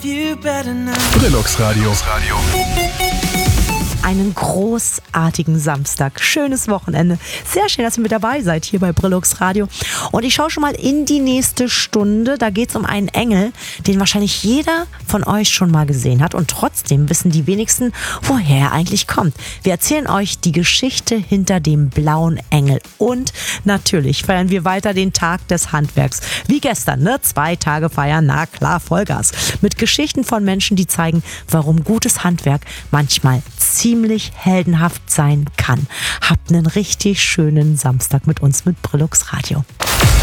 Brillux Radio. Einen großartigen Samstag, schönes Wochenende. Sehr schön, dass ihr mit dabei seid hier bei Brillux Radio. Und ich schaue schon mal in die nächste Stunde. Da geht es um einen Engel, den wahrscheinlich jeder von euch schon mal gesehen hat. Und trotzdem wissen die wenigsten, woher er eigentlich kommt. Wir erzählen euch die Geschichte hinter dem blauen Engel. Und natürlich feiern wir weiter den Tag des Handwerks. Wie gestern, ne? 2 Tage feiern, na klar, Vollgas. Mit Geschichten von Menschen, die zeigen, warum gutes Handwerk manchmal ziemlich heldenhaft sein kann. Habt einen richtig schönen Samstag mit uns mit Brillux Radio.